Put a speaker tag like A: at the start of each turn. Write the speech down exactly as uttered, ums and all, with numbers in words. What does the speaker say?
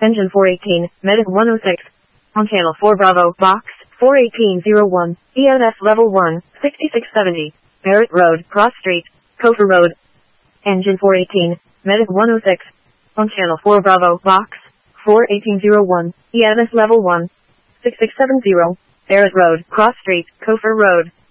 A: Engine four eighteen, Medic one oh six. On channel four Bravo, box, four eighteen oh one, E M S level one, sixty-six seventy. Barrett Road, Cross Street, Cofer Road. Engine four eighteen, Medic one oh six. On channel four Bravo, box, four eighteen oh one, E M S level one, sixty-six seventy. Barrett Road, Cross Street, Cofer Road.